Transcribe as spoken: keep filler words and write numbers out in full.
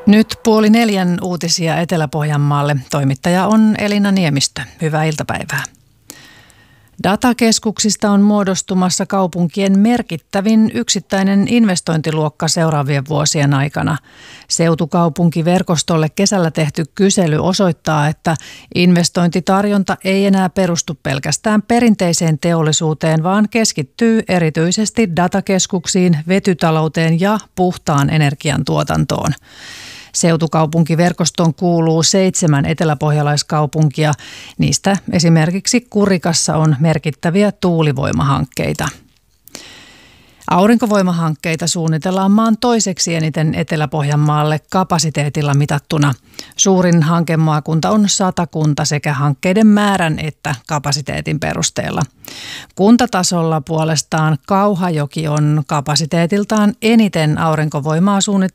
Nyt puoli neljän uutisia Etelä-Pohjanmaalle. Toimittaja on Elina Niemistö. Hyvää iltapäivää. Datakeskuksista on muodostumassa kaupunkien merkittävin yksittäinen investointiluokka seuraavien vuosien aikana. Seutukaupunkiverkostolle kesällä tehty kysely osoittaa, että investointitarjonta ei enää perustu pelkästään perinteiseen teollisuuteen, vaan keskittyy erityisesti datakeskuksiin, vetytalouteen ja puhtaan energian tuotantoon. Seutukaupunkiverkostoon kuuluu seitsemän eteläpohjalaiskaupunkia. Niistä esimerkiksi Kurikassa on merkittäviä tuulivoimahankkeita. Aurinkovoimahankkeita suunnitellaan maan toiseksi eniten Etelä-Pohjanmaalle kapasiteetilla mitattuna. Suurin hankemaakunta on Satakunta sekä hankkeiden määrän että kapasiteetin perusteella. Kuntatasolla puolestaan Kauhajoki on kapasiteetiltaan eniten aurinkovoimaa suunnitellut